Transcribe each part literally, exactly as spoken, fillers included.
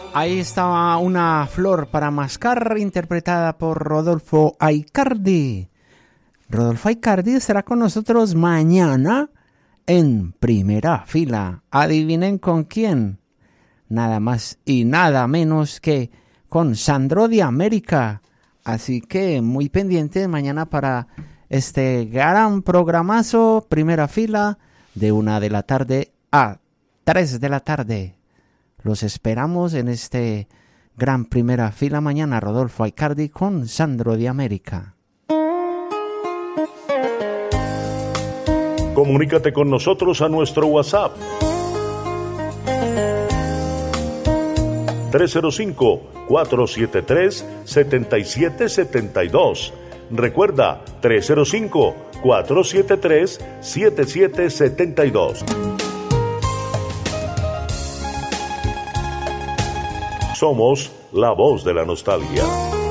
Ahí estaba Una flor para mascar, interpretada por Rodolfo Aicardi. Rodolfo Aicardi estará con nosotros mañana en Primera Fila. Adivinen con quién. Nada más y nada menos que con Sandro de América. Así que muy pendiente mañana para este gran programazo, Primera Fila, de una de la tarde a tres de la tarde. Los esperamos en este gran Primera Fila mañana, Rodolfo Aicardi con Sandro de América. Comunícate con nosotros a nuestro WhatsApp tres cero cinco, cuatro siete tres, siete siete siete dos. Recuerda, tres cero cinco, cuatro siete tres, siete siete siete dos. Somos la voz de la nostalgia.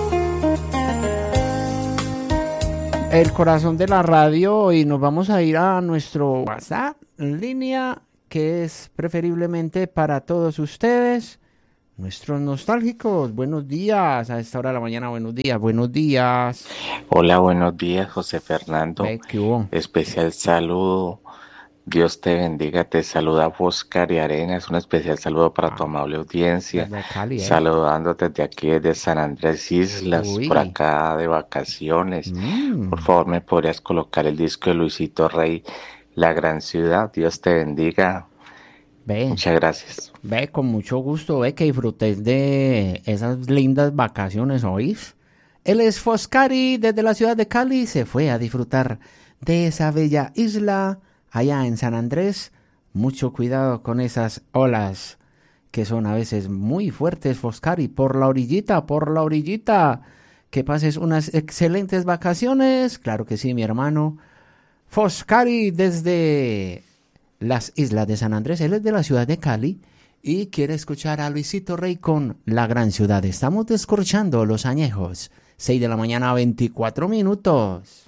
El corazón de la radio, y nos vamos a ir a nuestro WhatsApp en línea, que es preferiblemente para todos ustedes, nuestros nostálgicos. Buenos días, a esta hora de la mañana, buenos días, buenos días. Hola, buenos días, José Fernando. Ve, ¿qué hubo? Especial saludo. Dios te bendiga, te saluda Oscar y Arenas, un especial saludo para ah, tu amable audiencia, desde Cali, ¿eh? Saludándote desde aquí, desde San Andrés Islas, Uy. Por acá de vacaciones. Mm. Por favor, ¿me podrías colocar el disco de Luisito Rey, La Gran Ciudad? Dios te bendiga. Ve, muchas gracias. Ve, con mucho gusto, ve que disfrutes de esas lindas vacaciones, ¿oís? Él es Foscari, desde la ciudad de Cali, se fue a disfrutar de esa bella isla allá en San Andrés. Mucho cuidado con esas olas que son a veces muy fuertes, Foscari. Por la orillita, por la orillita. Que pases unas excelentes vacaciones. Claro que sí, mi hermano. Foscari desde las islas de San Andrés. Él es de la ciudad de Cali y quiere escuchar a Luisito Rey con La Gran Ciudad. Estamos descorchando los añejos. seis de la mañana, veinticuatro minutos.